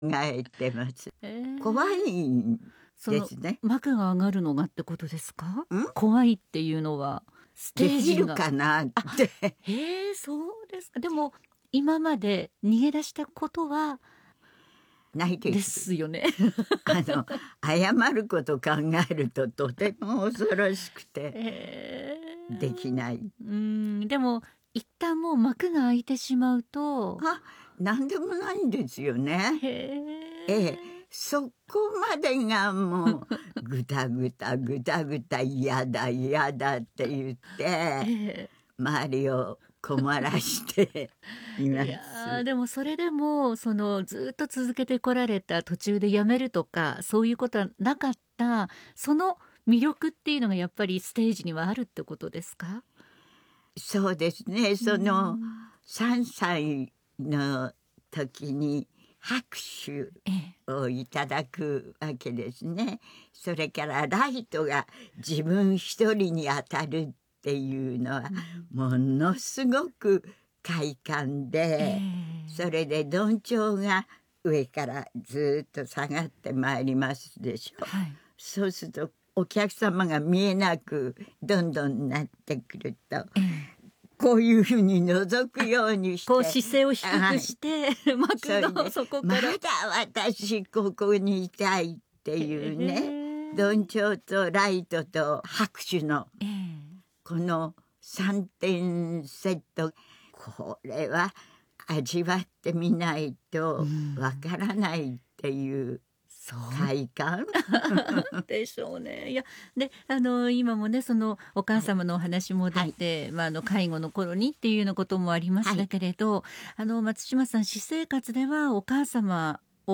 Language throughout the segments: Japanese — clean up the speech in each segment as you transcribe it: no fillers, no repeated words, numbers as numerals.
えてます。怖怖いんそのですね。 幕が上がるのがってことですか？ ん怖いっていうのはステできるージが。 かなって。 へえ、そうですか。でも今まで逃げ出したことはないで。 ですすよね。 謝ること考えるととても恐ろしくてえできない。 でも一旦もう幕が開いてしまうと。 なんでもないんですよね。 へええ、 え。 そこまでがもうぐたぐたぐたぐた嫌だ嫌だって言ってえ周りを困らしていまいやす。 でもそれでもずっと続けてこられた、途中でやめるとかそういうことはなかった、その魅力っていうのがやっぱりステージにはあるってことですか？ そうですね。3歳の時に拍手ええ。 をいただくわけですね。それからライトが自分一人に当たるっていうのはものすごく快感で、それでどんちょうが上からずっと下がってまいりますでしょ。 はい。 そうするとお客様が見えなくどんどんなってくると、こういうふうに覗くようにして、 こう姿勢を低くして、幕それので底から。 まだ私ここにいたいっていうね、どんちょうとライトと拍手のこの3点セット、これは味わってみないとわからないっていうそう快感。 でしょうね。いやで今もねお母様のお話も出て、介護の頃にっていうようなこともありましたけれど、松島さん私生活ではお母様を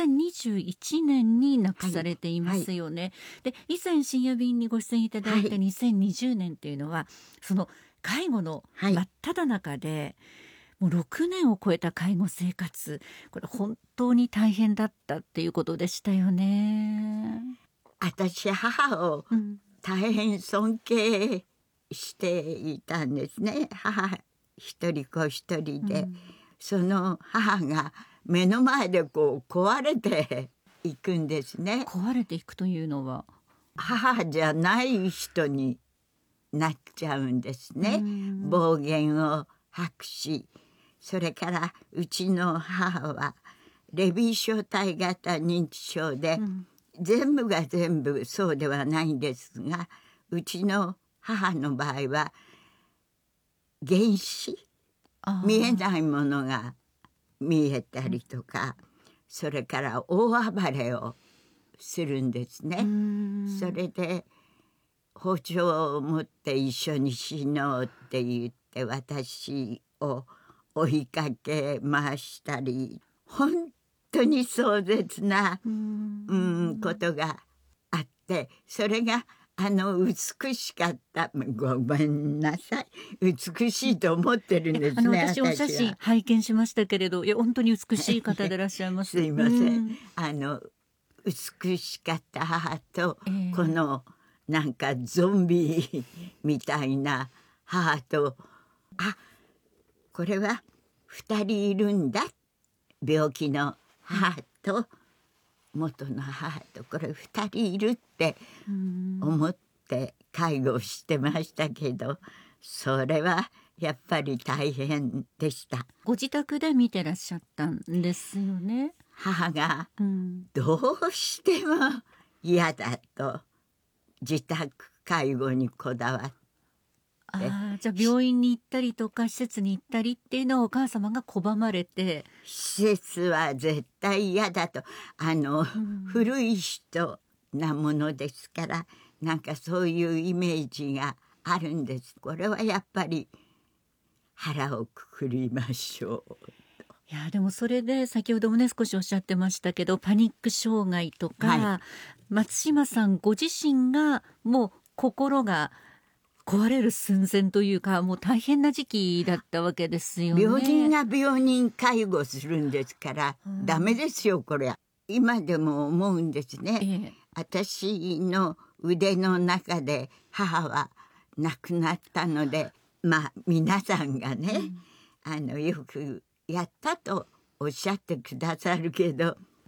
2021年に亡くされていますよね。で以前深夜便にご出演いただいた2020年っていうのは、その介護の真っ只中で、もう6年を超えた介護生活、これ本当に大変だったっていうことでしたよね。 私母を大変尊敬していたんですね。母一人子一人で、その母が目の前でこう壊れていくんですね。 壊れていくというのは。 母じゃない人になっちゃうんですね。暴言を吐くし、それからうちの母はレビー小体型認知症で、全部が全部そうではないんですが、うちの母の場合は幻視、見えないものが見えたりとか、それから大暴れをするんですね。それで包丁を持って一緒に死のうって言って私を追いかけ回したり、本当に壮絶なことがあって、それが美しかった、ごめんなさい、美しいと思ってるんですね。 私お写真拝見しましたけれど、いや本当に美しい方でいらっしゃいます。 すいません。美しかった母と、このなんかゾンビみたいな母と、これは2人いるんだ、病気の母と元の母と、これ2人いるって思って介護してましたけど、それはやっぱり大変でした。 ご自宅で見てらっしゃったんですよね。 母がどうしても嫌だと自宅介護にこだわって、 じゃあ病院に行ったりとか施設に行ったりっていうのをお母様が拒まれて。 施設は絶対嫌だと、古い人なものですから、なんかそういうイメージがあるんです。これはやっぱり腹をくくりましょう。 いやでもそれで先ほどもね少しおっしゃってましたけど、パニック障害とか、松島さんご自身がもう心が壊れる寸前というか、もう大変な時期だったわけですよね。 病人が病人介護するんですから、ダメですよこれ。今でも思うんですね。私の腕の中で母は亡くなったので、皆さんがね、よくやったとおっしゃってくださるけど、